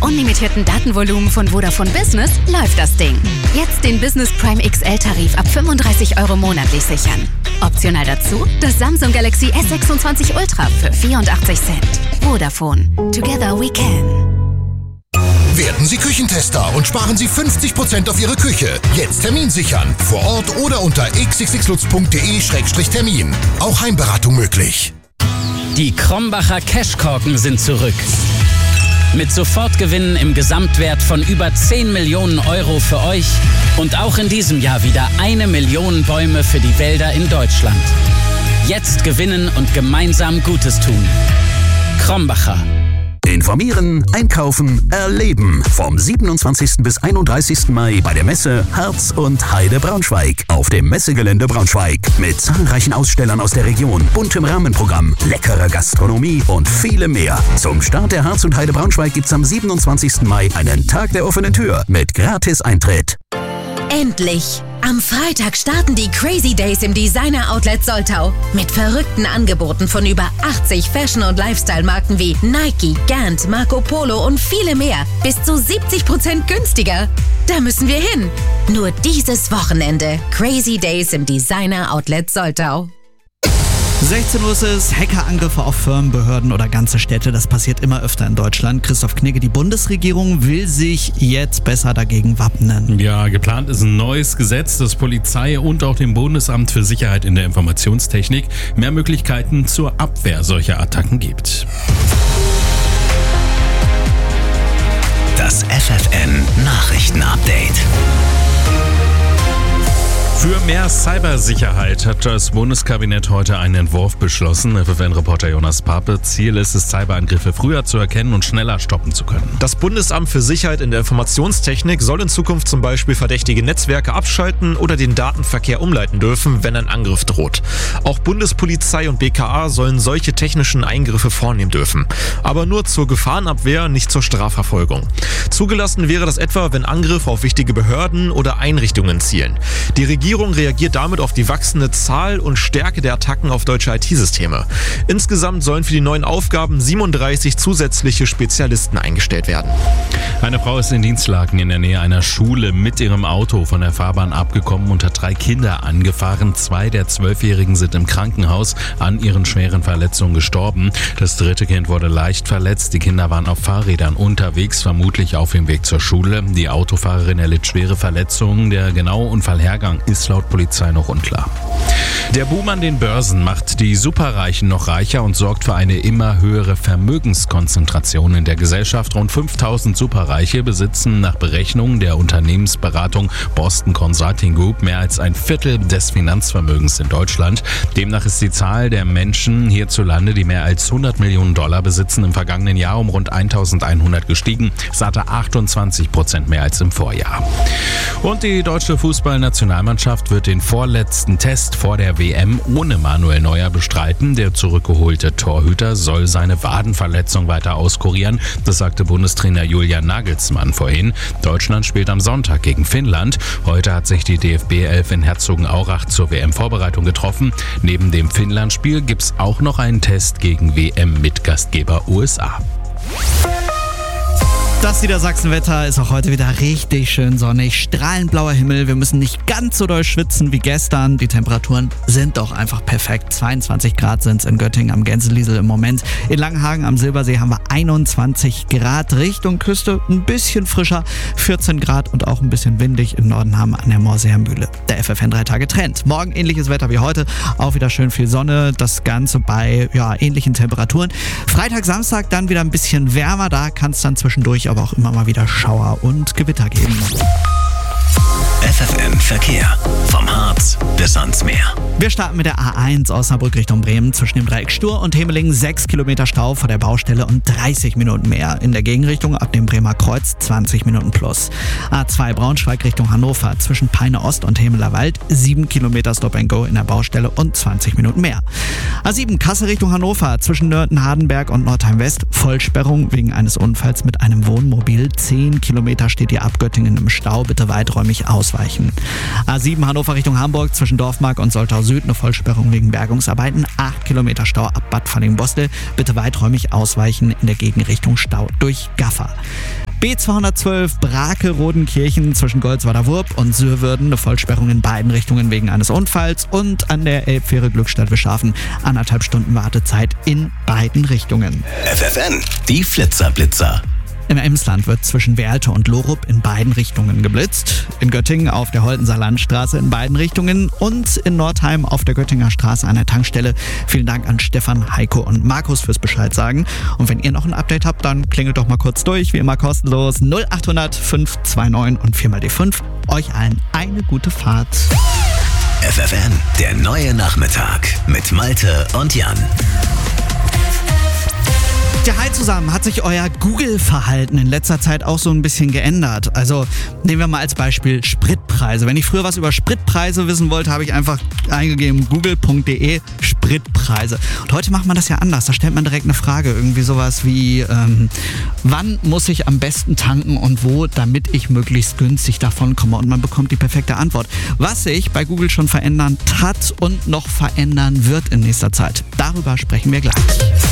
unlimitierten Datenvolumen von Vodafone Business läuft das Ding. Jetzt den Business Prime XL-Tarif ab 35 € monatlich sichern. Optional dazu das Samsung Galaxy S26 Ultra für 84 Cent. Vodafone. Together we can. Werden Sie Küchentester und sparen Sie 50% auf Ihre Küche. Jetzt Termin sichern. Vor Ort oder unter xxxlutz.de/termin. Auch Heimberatung möglich. Die Krombacher Cashkorken sind zurück. Mit Sofortgewinnen im Gesamtwert von über 10 Millionen € für euch und auch in diesem Jahr wieder 1 Million Bäume für die Wälder in Deutschland. Jetzt gewinnen und gemeinsam Gutes tun. Krombacher. Informieren, einkaufen, erleben. Vom 27. bis 31. Mai bei der Messe Harz und Heide Braunschweig. Auf dem Messegelände Braunschweig. Mit zahlreichen Ausstellern aus der Region, buntem Rahmenprogramm, leckerer Gastronomie und vielem mehr. Zum Start der Harz und Heide Braunschweig gibt's am 27. Mai einen Tag der offenen Tür mit Gratis-Eintritt. Endlich! Am Freitag starten die Crazy Days im Designer Outlet Soltau. Mit verrückten Angeboten von über 80 Fashion- und Lifestyle-Marken wie Nike, Gant, Marco Polo und viele mehr. Bis zu 70% günstiger. Da müssen wir hin. Nur dieses Wochenende. Crazy Days im Designer Outlet Soltau. 16 Uhr ist es, Hackerangriffe auf Firmen, Behörden oder ganze Städte, das passiert immer öfter in Deutschland. Christoph Knigge, die Bundesregierung will sich jetzt besser dagegen wappnen. Ja, geplant ist ein neues Gesetz, das Polizei und auch dem Bundesamt für Sicherheit in der Informationstechnik mehr Möglichkeiten zur Abwehr solcher Attacken gibt. Das FFN-Nachrichten-Update. Für mehr Cybersicherheit hat das Bundeskabinett heute einen Entwurf beschlossen. FFN-Reporter Jonas Pape. Ziel ist es, Cyberangriffe früher zu erkennen und schneller stoppen zu können. Das Bundesamt für Sicherheit in der Informationstechnik soll in Zukunft zum Beispiel verdächtige Netzwerke abschalten oder den Datenverkehr umleiten dürfen, wenn ein Angriff droht. Auch Bundespolizei und BKA sollen solche technischen Eingriffe vornehmen dürfen. Aber nur zur Gefahrenabwehr, nicht zur Strafverfolgung. Zugelassen wäre das etwa, wenn Angriffe auf wichtige Behörden oder Einrichtungen zielen. Die Regierung reagiert damit auf die wachsende Zahl und Stärke der Attacken auf deutsche IT-Systeme. Insgesamt sollen für die neuen Aufgaben 37 zusätzliche Spezialisten eingestellt werden. Eine Frau ist in Dienstlaken in der Nähe einer Schule mit ihrem Auto von der Fahrbahn abgekommen und hat 3 Kinder angefahren. 2 der 12-Jährigen sind im Krankenhaus an ihren schweren Verletzungen gestorben. Das 3. Kind wurde leicht verletzt. Die Kinder waren auf Fahrrädern unterwegs, vermutlich auf dem Weg zur Schule. Die Autofahrerin erlitt schwere Verletzungen. Der genaue Unfallhergang ist laut Polizei noch unklar. Der Boom an den Börsen macht die Superreichen noch reicher und sorgt für eine immer höhere Vermögenskonzentration in der Gesellschaft. Rund 5000 Superreiche besitzen nach Berechnungen der Unternehmensberatung Boston Consulting Group mehr als ein Viertel des Finanzvermögens in Deutschland. Demnach ist die Zahl der Menschen hierzulande, die mehr als $100 Millionen besitzen, im vergangenen Jahr um rund 1100 gestiegen. Das hatte 28% mehr als im Vorjahr. Und die deutsche Fußballnationalmannschaft wird den vorletzten Test vor der WM ohne Manuel Neuer bestreiten. Der zurückgeholte Torhüter soll seine Wadenverletzung weiter auskurieren. Das sagte Bundestrainer Julian Nagelsmann vorhin. Deutschland spielt am Sonntag gegen Finnland. Heute hat sich die DFB-11 in Herzogenaurach zur WM-Vorbereitung getroffen. Neben dem Finnland-Spiel gibt es auch noch einen Test gegen WM-Mitgastgeber USA. Das Niedersachsenwetter ist auch heute wieder richtig schön sonnig. Strahlend blauer Himmel. Wir müssen nicht ganz so doll schwitzen wie gestern. Die Temperaturen sind doch einfach perfekt. 22 Grad sind es in Göttingen am Gänseliesel im Moment. In Langenhagen am Silbersee haben wir 21 Grad. Richtung Küste ein bisschen frischer. 14 Grad und auch ein bisschen windig. Im Norden haben wir an der Moorseer Mühle. Der FFN 3 Tage Trend. Morgen ähnliches Wetter wie heute. Auch wieder schön viel Sonne. Das Ganze bei ähnlichen Temperaturen. Freitag, Samstag dann wieder ein bisschen wärmer. Da kann es dann zwischendurch aber auch immer mal wieder Schauer und Gewitter geben. FFN Verkehr. Vom Harz bis ans Meer. Wir starten mit der A1 Osnabrück Richtung Bremen. Zwischen dem Dreieck Stur und Hemelingen 6 Kilometer Stau vor der Baustelle und 30 Minuten mehr. In der Gegenrichtung ab dem Bremer Kreuz 20 Minuten plus. A2 Braunschweig Richtung Hannover. Zwischen Peine Ost und Hemeler Wald 7 Kilometer Stop and Go in der Baustelle und 20 Minuten mehr. A7 Kassel Richtung Hannover. Zwischen Nörten-Hardenberg und Nordheim West Vollsperrung wegen eines Unfalls mit einem Wohnmobil. 10 Kilometer steht ihr ab Göttingen im Stau. Bitte weiträumig ausweichen. A7 Hannover Richtung Hamburg. Zwischen Dorfmark und Soltau Süd eine Vollsperrung wegen Bergungsarbeiten. 8 Kilometer Stau ab Bad Falling-Bostel. Bitte weiträumig ausweichen, in der Gegenrichtung Stau durch Gaffer. B212 Brake-Rodenkirchen zwischen Goldswerder-Wurp und Sürwürden eine Vollsperrung in beiden Richtungen wegen eines Unfalls und an der Elbfähre Glückstadt-Wischhafen 1,5 Stunden Wartezeit in beiden Richtungen. FFN, die Flitzer-Blitzer. Im Emsland wird zwischen Werlte und Lorup in beiden Richtungen geblitzt. In Göttingen auf der Holtenser Landstraße in beiden Richtungen und in Nordheim auf der Göttinger Straße an der Tankstelle. Vielen Dank an Stefan, Heiko und Markus fürs Bescheid sagen. Und wenn ihr noch ein Update habt, dann klingelt doch mal kurz durch. Wie immer kostenlos 0800 529 und 4 mal die 5. Euch allen eine gute Fahrt. FFN, der neue Nachmittag mit Malte und Jan. Ja, hi zusammen. Hat sich euer Google-Verhalten in letzter Zeit auch so ein bisschen geändert? Also nehmen wir mal als Beispiel Spritpreise. Wenn ich früher was über Spritpreise wissen wollte, habe ich einfach eingegeben google.de Spritpreise. Und heute macht man das ja anders. Da stellt man direkt eine Frage. Irgendwie sowas wie, wann muss ich am besten tanken und wo, damit ich möglichst günstig davon komme? Und man bekommt die perfekte Antwort. Was sich bei Google schon verändert hat und noch verändern wird in nächster Zeit. Darüber sprechen wir gleich.